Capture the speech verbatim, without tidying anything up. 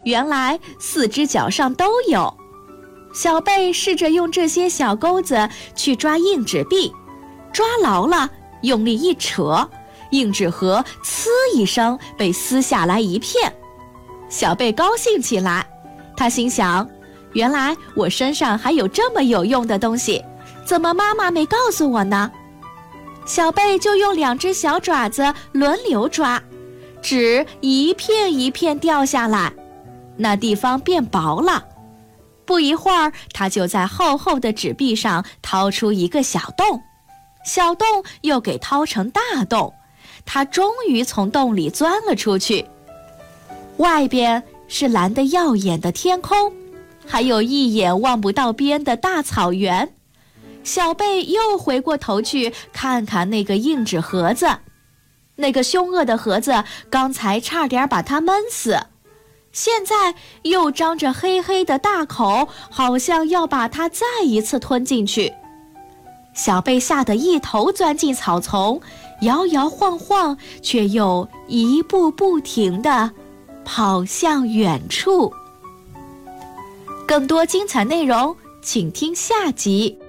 原来四只脚上都有。小贝试着用这些小钩子去抓硬纸币，抓牢了，用力一扯，硬纸盒呲一声被撕下来一片。小贝高兴起来，他心想，原来我身上还有这么有用的东西，怎么妈妈没告诉我呢？小贝就用两只小爪子轮流抓，纸一片一片掉下来，那地方变薄了。不一会儿，他就在厚厚的纸币上掏出一个小洞，小洞又给掏成大洞，他终于从洞里钻了出去。外边是蓝得耀眼的天空，还有一眼望不到边的大草原。小贝又回过头去看看那个硬纸盒子，那个凶恶的盒子刚才差点把他闷死，现在又张着黑黑的大口，好像要把它再一次吞进去。小贝吓得一头钻进草丛，摇摇晃晃，却又一步不停地跑向远处。更多精彩内容，请听下集。